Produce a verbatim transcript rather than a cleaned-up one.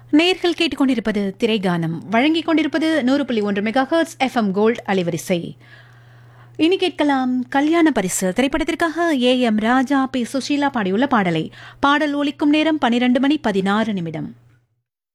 நேர்கள் கேட்டுக்கொண்டிருப்பது திரைகானம் வழங்கிக் கொண்டிருப்பது நூறு புள்ளி ஒன்று மெகா ஹெர்ட்ஸ் எஃப்எம் கோல்ட் அலைவரிசை. இனி கேட்கலாம் கல்யாண பரிசு திரைப்படத்திற்காக A M Raja B Sushila பாடியுள்ள பாடலை. பாடல் ஒலிக்கும் நேரம் பனிரெண்டு மணி பதினாறு நிமிடம்.